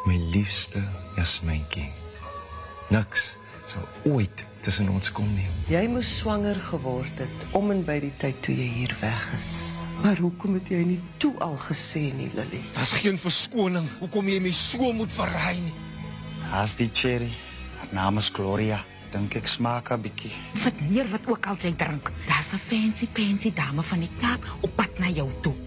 My liefste Jasmijntjie. Niks sal ooit tussen ons kom nie. Jy moes swanger geword het, om en by die tyd toe jy hier weg is. Maar hoekom het jy nie toe al gesê nie, Lily? Daar's geen verskoning, hoekom jy my so moet verraai nie. Haas die cherry, haar naam is Gloria. Dink ek smaak 'n bietjie. Sit neer wat ook al jy drink. Daar's 'n fancy dame van die Kaap op pad na jou toe.